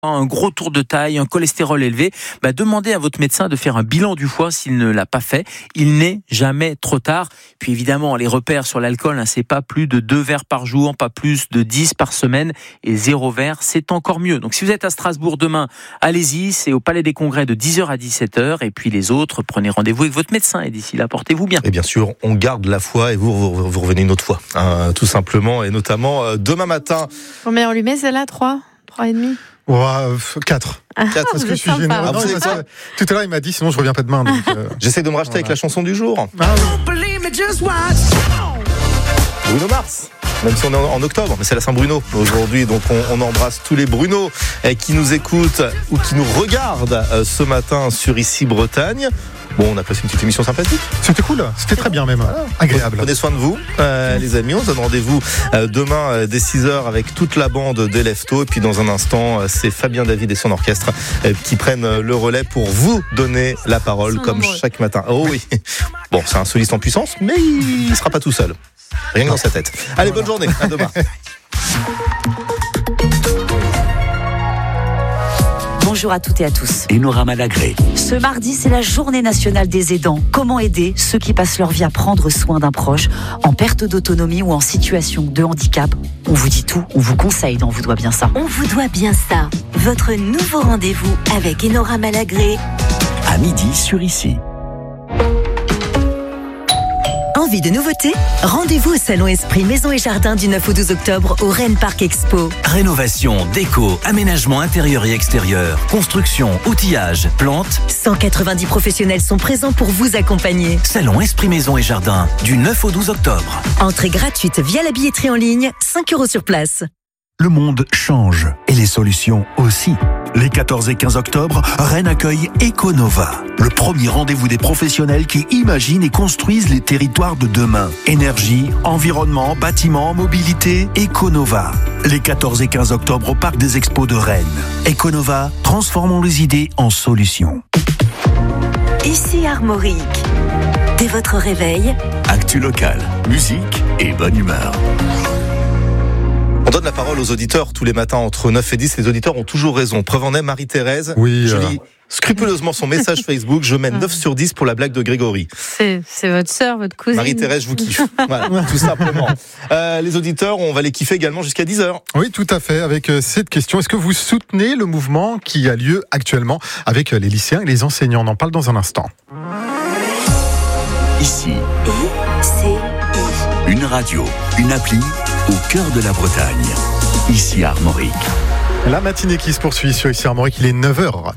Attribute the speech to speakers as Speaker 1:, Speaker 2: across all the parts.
Speaker 1: un gros tour de taille, un cholestérol élevé, demandez à votre médecin de faire un bilan du foie s'il ne l'a pas fait. Il n'est jamais trop tard. Puis évidemment, les repères sur l'alcool, c'est pas plus de 2 verres par jour, pas plus de 10 par semaine, et 0 verre, c'est encore mieux. Donc si vous êtes à Strasbourg demain, allez-y, c'est au Palais des Congrès de 10h à 17h, et puis les autres, prenez rendez-vous avec votre médecin, et d'ici là, portez-vous bien.
Speaker 2: Et bien sûr, on garde la foi, et vous revenez une autre fois, tout simplement, et notamment demain matin.
Speaker 3: Combien on lui met celle-là? 3,5?
Speaker 4: 4. Parce que je suis gêné. Tout à l'heure, il m'a dit, sinon je reviens pas demain. Donc,
Speaker 2: J'essaie de me racheter avec la chanson du jour. Bruno Mars. Même si on est en octobre, mais c'est la Saint-Bruno aujourd'hui, donc on embrasse tous les Bruno qui nous écoutent ou qui nous regardent ce matin sur Ici Bretagne. Bon, on a passé une petite émission sympathique.
Speaker 4: C'était cool, c'était très bien même, voilà. Agréable.
Speaker 2: Prenez soin de vous, les amis. On se donne rendez-vous demain dès 6h avec toute la bande des Leftos. Et puis dans un instant, c'est Fabien David et son orchestre qui prennent le relais pour vous donner la parole comme chaque matin. Oh oui. Bon, c'est un soliste en puissance, mais il ne sera pas tout seul. Rien que dans sa tête. Allez, bonne journée, à demain.
Speaker 5: Bonjour à toutes et à tous.
Speaker 6: Enora Malagré.
Speaker 5: Ce mardi, c'est la journée nationale des aidants. Comment aider ceux qui passent leur vie à prendre soin d'un proche, en perte d'autonomie ou en situation de handicap? On vous dit tout, on vous conseille dans On vous doit bien ça.
Speaker 7: On vous doit bien ça. Votre nouveau rendez-vous avec Enora Malagré.
Speaker 6: À midi sur Ici.
Speaker 7: Envie de nouveautés? Rendez-vous au Salon Esprit Maison et Jardin du 9 au 12 octobre au Rennes Parc Expo.
Speaker 6: Rénovation, déco, aménagement intérieur et extérieur, construction, outillage, plantes.
Speaker 7: 190 professionnels sont présents pour vous accompagner.
Speaker 6: Salon Esprit Maison et Jardin du 9 au 12 octobre.
Speaker 7: Entrée gratuite via la billetterie en ligne, 5 € sur place.
Speaker 8: Le monde change et les solutions aussi. Les 14 et 15 octobre, Rennes accueille Econova, le premier rendez-vous des professionnels qui imaginent et construisent les territoires de demain. Énergie, environnement, bâtiment, mobilité, Econova. Les 14 et 15 octobre au Parc des Expos de Rennes. Econova, transformons les idées en solutions.
Speaker 7: Ici Armorique. Dès votre réveil,
Speaker 6: Actu local, musique et bonne humeur.
Speaker 2: On donne la parole aux auditeurs tous les matins entre 9 et 10. Les auditeurs ont toujours raison. Preuve en est, Marie-Thérèse.
Speaker 4: Oui,
Speaker 2: je lis scrupuleusement son message Facebook. Je mets 9 sur 10 pour la blague de Grégory.
Speaker 3: C'est votre sœur, votre cousine.
Speaker 2: Marie-Thérèse, je vous kiffe. Voilà, tout simplement. Les auditeurs, on va les kiffer également jusqu'à 10h.
Speaker 4: Oui, tout à fait. Avec cette question, est-ce que vous soutenez le mouvement qui a lieu actuellement avec les lycéens et les enseignants? On en parle dans un instant.
Speaker 6: Ici.
Speaker 7: ICI.
Speaker 6: Une radio, une appli au cœur de la Bretagne. Ici Armorique.
Speaker 4: La matinée qui se poursuit sur Ici Armorique, il est 9h.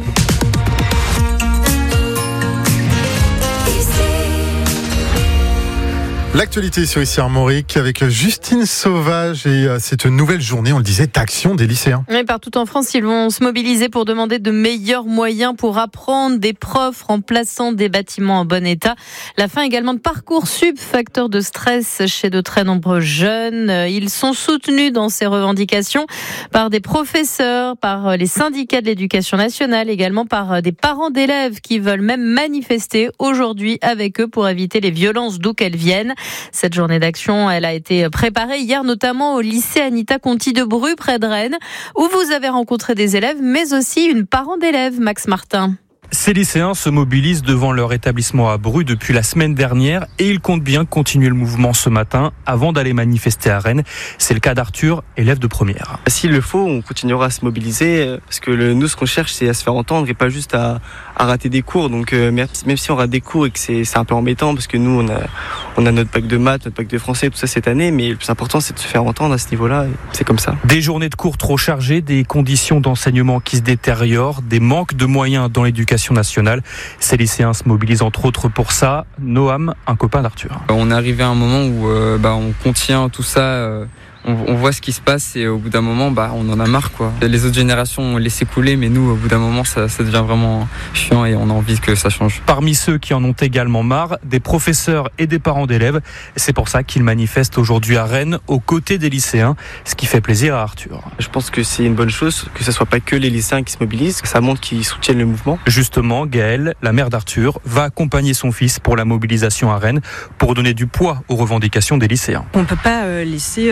Speaker 4: L'actualité sur Ici Armorique avec Justine Sauvage et cette nouvelle journée, on le disait, d'action des lycéens.
Speaker 3: Oui, partout en France, ils vont se mobiliser pour demander de meilleurs moyens pour apprendre, des profs remplaçant des bâtiments en bon état. La fin également de Parcoursup, facteur de stress chez de très nombreux jeunes. Ils sont soutenus dans ces revendications par des professeurs, par les syndicats de l'éducation nationale, également par des parents d'élèves qui veulent même manifester aujourd'hui avec eux pour éviter les violences d'où qu'elles viennent. Cette journée d'action, elle a été préparée hier notamment au lycée Anita Conti de Bru, près de Rennes, où vous avez rencontré des élèves, mais aussi une parent d'élève, Max Martin.
Speaker 9: Ces lycéens se mobilisent devant leur établissement à Bru depuis la semaine dernière et ils comptent bien continuer le mouvement ce matin avant d'aller manifester à Rennes. C'est le cas d'Arthur, élève de première.
Speaker 10: S'il le faut, on continuera à se mobiliser parce que nous, ce qu'on cherche, c'est à se faire entendre et pas juste à rater des cours. Donc même si on rate des cours et que c'est un peu embêtant parce que nous, on a notre bac de maths, notre bac de français, tout ça cette année, mais le plus important, c'est de se faire entendre à ce niveau-là. C'est comme ça.
Speaker 9: Des journées de cours trop chargées, des conditions d'enseignement qui se détériorent, des manques de moyens dans l'éducation nationale. Ces lycéens se mobilisent entre autres pour ça. Noam, un copain d'Arthur.
Speaker 11: On est arrivé à un moment où on contient tout ça. On voit ce qui se passe et au bout d'un moment, on en a marre, quoi. Les autres générations ont laissé couler, mais nous, au bout d'un moment, ça devient vraiment chiant et on a envie que ça change.
Speaker 9: Parmi ceux qui en ont également marre, des professeurs et des parents d'élèves. C'est pour ça qu'ils manifestent aujourd'hui à Rennes, aux côtés des lycéens, ce qui fait plaisir à Arthur.
Speaker 10: Je pense que c'est une bonne chose, que ce soit pas que les lycéens qui se mobilisent, que ça montre qu'ils soutiennent le mouvement.
Speaker 9: Justement, Gaëlle, la mère d'Arthur, va accompagner son fils pour la mobilisation à Rennes, pour donner du poids aux revendications des lycéens.
Speaker 12: On ne peut pas laisser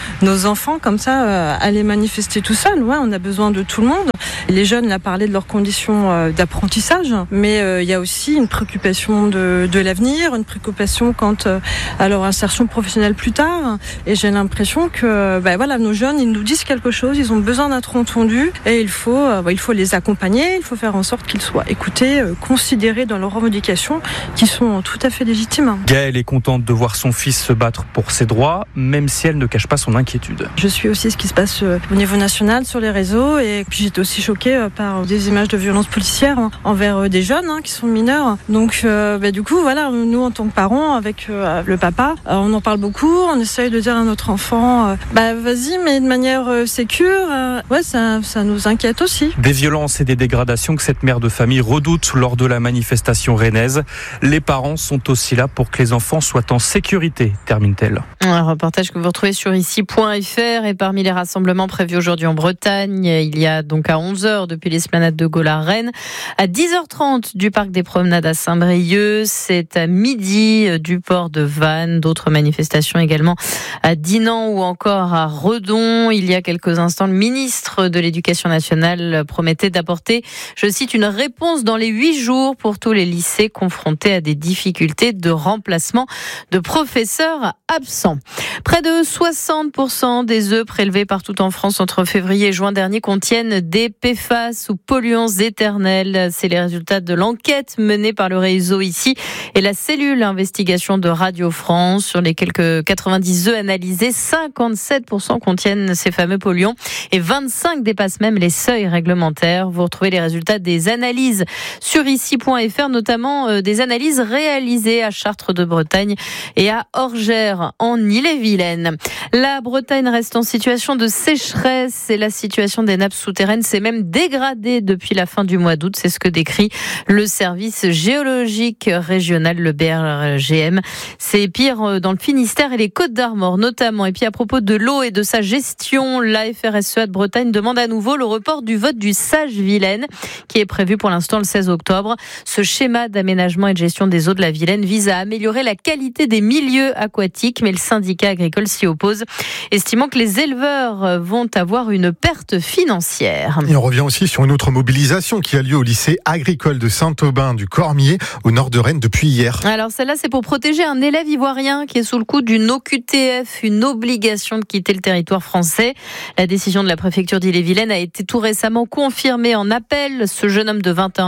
Speaker 12: nos enfants comme ça aller manifester tout seuls. Ouais, on a besoin de tout le monde. Les jeunes, là, parlaient de leurs conditions d'apprentissage, mais il y a aussi une préoccupation de l'avenir, une préoccupation quant à leur insertion professionnelle plus tard. Et j'ai l'impression que nos jeunes, ils nous disent quelque chose, ils ont besoin d'être entendus et il faut les accompagner, il faut faire en sorte qu'ils soient écoutés, considérés dans leurs revendications qui sont tout à fait légitimes.
Speaker 9: Gaëlle est contente de voir son fils se battre pour ses droits, même si elle ne cache pas son inquiétude.
Speaker 12: Je suis aussi ce qui se passe au niveau national sur les réseaux et puis j'étais aussi choquée par des images de violences policières envers des jeunes qui sont mineurs. Donc du coup, voilà, nous en tant que parents, avec le papa, on en parle beaucoup, on essaye de dire à notre enfant vas-y, mais de manière sécure. Ça nous inquiète aussi.
Speaker 9: Des violences et des dégradations que cette mère de famille redoute lors de la manifestation rennaise. Les parents sont aussi là pour que les enfants soient en sécurité, termine-t-elle.
Speaker 3: Un reportage que vous retrouvez sur ici.fr et parmi les rassemblements prévus aujourd'hui en Bretagne, il y a donc à 11h depuis l'esplanade de Gaulle à Rennes, à 10h30 du parc des Promenades à Saint-Brieuc, c'est à midi du port de Vannes, d'autres manifestations également à Dinan ou encore à Redon. Il y a quelques instants, le ministre de l'Éducation nationale promettait d'apporter, je cite, une réponse dans les 8 jours pour tous les lycées confrontés à des difficultés de remplacement de professeurs absents. Près de 60% des œufs prélevés partout en France entre février et juin dernier contiennent des PFAS ou polluants éternels. C'est les résultats de l'enquête menée par le réseau ici et la cellule investigation de Radio France. Sur les quelques 90 œufs analysés, 57% contiennent ces fameux polluants et 25 dépassent même les seuils réglementaires. Vous retrouvez les résultats des analyses sur ici.fr, notamment des analyses réalisées à Chartres de Bretagne et à Orgères en Ille-et-Vilaine. La Bretagne reste en situation de sécheresse et la situation des nappes souterraines s'est même dégradée depuis la fin du mois d'août. C'est ce que décrit le service géologique régional, le BRGM. C'est pire dans le Finistère et les Côtes-d'Armor notamment. Et puis à propos de l'eau et de sa gestion, la FRSEA de Bretagne demande à nouveau le report du vote du Sage-Vilaine qui est prévu pour l'instant le 16 octobre. Ce schéma d'aménagement et de gestion des eaux de la Vilaine vise à améliorer la qualité des milieux aquatiques, mais le syndicat agricole s'y oppose, estimant que les éleveurs vont avoir une perte financière.
Speaker 4: Et on revient aussi sur une autre mobilisation qui a lieu au lycée agricole de Saint-Aubin du Cormier, au nord de Rennes, depuis hier.
Speaker 3: Alors celle-là, c'est pour protéger un élève ivoirien qui est sous le coup d'une OQTF, une obligation de quitter le territoire français. La décision de la préfecture d'Ille-et-Vilaine a été tout récemment confirmée en appel. Ce jeune homme de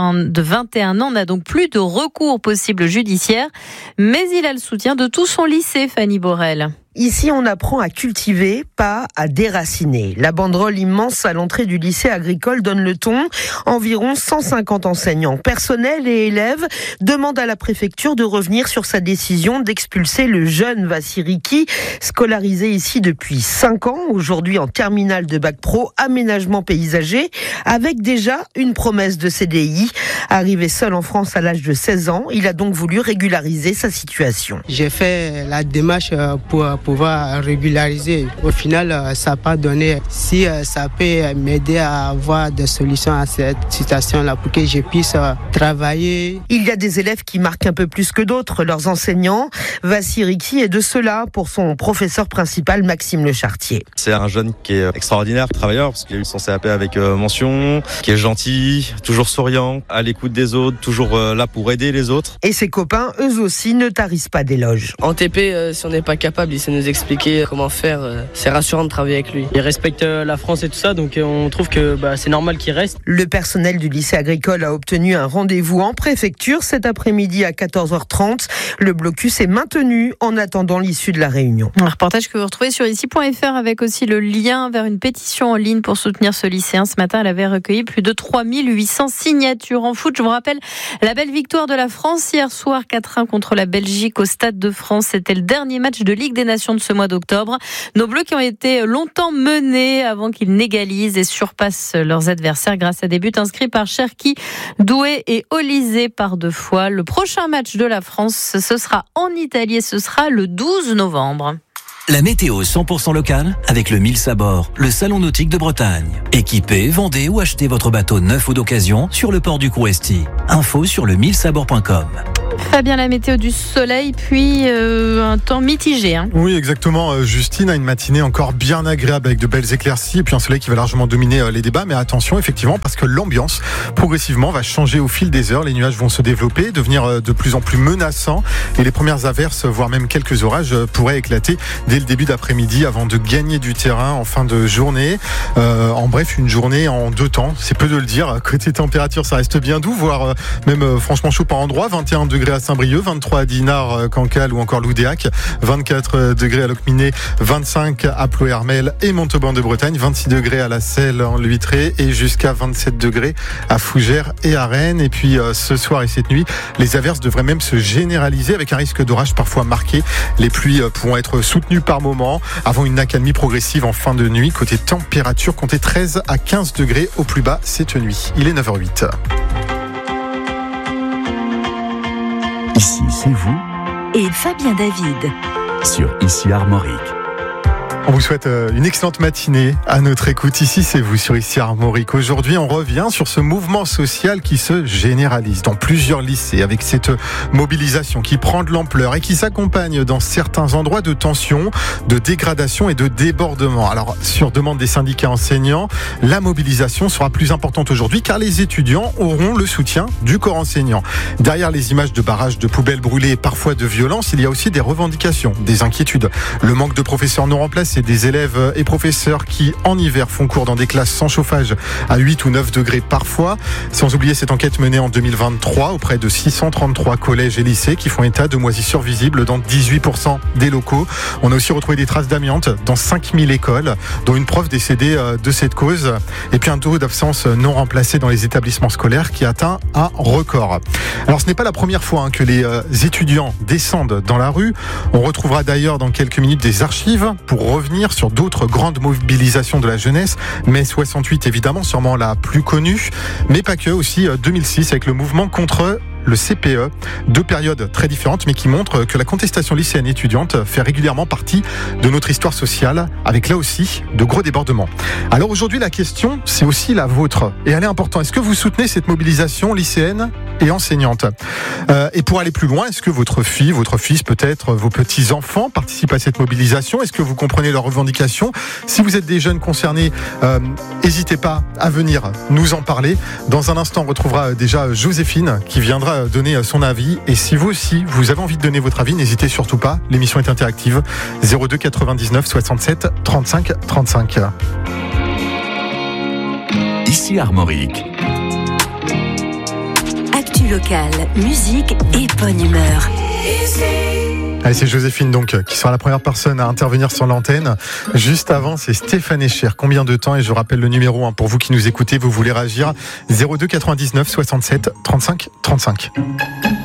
Speaker 3: 21 ans n'a donc plus de recours possible judiciaire, mais il a le soutien de tout son lycée, Fanny Borel.
Speaker 13: Ici, on apprend à cultiver, pas à déraciner. La banderole immense à l'entrée du lycée agricole donne le ton. Environ 150 enseignants, personnels et élèves demandent à la préfecture de revenir sur sa décision d'expulser le jeune Vassiriki, scolarisé ici depuis 5 ans, aujourd'hui en terminale de bac pro, aménagement paysager, avec déjà une promesse de CDI. Arrivé seul en France à l'âge de 16 ans, il a donc voulu régulariser sa situation.
Speaker 14: J'ai fait la démarche pour pouvoir régulariser. Au final, ça n'a pas donné. Si ça peut m'aider à avoir des solutions à cette situation-là pour que je puisse travailler.
Speaker 13: Il y a des élèves qui marquent un peu plus que d'autres leurs enseignants. Vassiriki est de cela pour son professeur principal, Maxime Lechartier.
Speaker 15: C'est un jeune qui est extraordinaire, travailleur, parce qu'il a eu son CAP avec mention, qui est gentil, toujours souriant, à l'écoute des autres, toujours là pour aider les autres.
Speaker 13: Et ses copains, eux aussi, ne tarissent pas d'éloges.
Speaker 16: En TP, si on n'est pas capable, il sait nous expliquer comment faire. C'est rassurant de travailler avec lui. Il respecte la France et tout ça, donc on trouve que c'est normal qu'il reste.
Speaker 13: Le personnel du lycée agricole a obtenu un rendez-vous en préfecture cet après-midi à 14h30. Le blocus est maintenu en attendant l'issue de la réunion.
Speaker 3: Un reportage que vous retrouvez sur ici.fr avec aussi le lien vers une pétition en ligne pour soutenir ce lycéen. Ce matin, elle avait recueilli plus de 3800 signatures. En foot, je vous rappelle la belle victoire de la France hier soir, 4-1 contre la Belgique au Stade de France. C'était le dernier match de Ligue des Nations de ce mois d'octobre. Nos Bleus qui ont été longtemps menés avant qu'ils n'égalisent et surpassent leurs adversaires grâce à des buts inscrits par Cherki, Doué et Olysée par 2 fois. Le prochain match de la France, ce sera en Italie et ce sera le 12 novembre.
Speaker 6: La météo 100% locale avec le 1000 Sabord, le salon nautique de Bretagne. Équipez, vendez ou achetez votre bateau neuf ou d'occasion sur le port du Couresti. Info sur le 1000sabord.com.
Speaker 3: Fabien, la météo du soleil, puis un temps mitigé.
Speaker 4: Oui, exactement. Justine a une matinée encore bien agréable avec de belles éclaircies et puis un soleil qui va largement dominer les débats. Mais attention, effectivement, parce que l'ambiance progressivement va changer au fil des heures. Les nuages vont se développer, devenir de plus en plus menaçants et les premières averses, voire même quelques orages, pourraient éclater dès le début d'après-midi avant de gagner du terrain en fin de journée. En bref, une journée en deux temps, c'est peu de le dire. Côté température, ça reste bien doux, voire même franchement chaud par endroits. 21 degrés à Saint-Brieuc, 23 à Dinard, Cancale ou encore Loudéac, 24 degrés à Locminé, 25 à Ploërmel et Montauban de Bretagne, 26 degrés à La Selle en Lhuitré et jusqu'à 27 degrés à Fougères et à Rennes. Et puis ce soir et cette nuit, les averses devraient même se généraliser avec un risque d'orage parfois marqué. Les pluies pourront être soutenues par moments avant une accalmie progressive en fin de nuit. Côté température, comptez 13 à 15 degrés au plus bas cette nuit. Il est 9h08.
Speaker 8: Ici, c'est vous.
Speaker 7: Et Fabien David.
Speaker 8: Sur Ici Armorique.
Speaker 4: On vous souhaite une excellente matinée à notre écoute. Ici, c'est vous sur Ici Armorique. Aujourd'hui, on revient sur ce mouvement social qui se généralise dans plusieurs lycées avec cette mobilisation qui prend de l'ampleur et qui s'accompagne dans certains endroits de tensions, de dégradation et de débordement. Alors, sur demande des syndicats enseignants, la mobilisation sera plus importante aujourd'hui car les étudiants auront le soutien du corps enseignant. Derrière les images de barrages de poubelles brûlées et parfois de violence, il y a aussi des revendications, des inquiétudes. Le manque de professeurs non remplacés, des élèves et professeurs qui, en hiver, font cours dans des classes sans chauffage à 8 ou 9 degrés parfois. Sans oublier cette enquête menée en 2023 auprès de 633 collèges et lycées qui font état de moisissures visibles dans 18% des locaux. On a aussi retrouvé des traces d'amiante dans 5000 écoles, dont une prof décédée de cette cause. Et puis un taux d'absence non remplacé dans les établissements scolaires qui atteint un record. Alors ce n'est pas la première fois que les étudiants descendent dans la rue. On retrouvera d'ailleurs dans quelques minutes des archives pour revenir sur d'autres grandes mobilisations de la jeunesse. Mai 68 évidemment, sûrement la plus connue, mais pas que, aussi 2006 avec le mouvement contre le CPE. Deux périodes très différentes mais qui montrent que la contestation lycéenne étudiante fait régulièrement partie de notre histoire sociale avec là aussi de gros débordements. Alors aujourd'hui la question c'est aussi la vôtre et elle est importante. Est-ce que vous soutenez cette mobilisation lycéenne et enseignante et pour aller plus loin, est-ce que votre fille, votre fils, peut-être vos petits-enfants participent à cette mobilisation? Est-ce que vous comprenez leurs revendications? Si vous êtes des jeunes concernés, n'hésitez pas à venir nous en parler. Dans un instant on retrouvera déjà Joséphine qui viendra donner son avis. Et si vous aussi, vous avez envie de donner votre avis, n'hésitez surtout pas. L'émission est interactive. 02 99 67 35 35.
Speaker 8: Ici Armorique.
Speaker 7: Actu locale, musique et bonne humeur.
Speaker 4: Allez, c'est Joséphine donc qui sera la première personne à intervenir sur l'antenne. Juste avant, c'est Stéphane Echer. Combien de temps? Et je rappelle le numéro pour vous qui nous écoutez, vous voulez réagir. 02 99 67 35 35.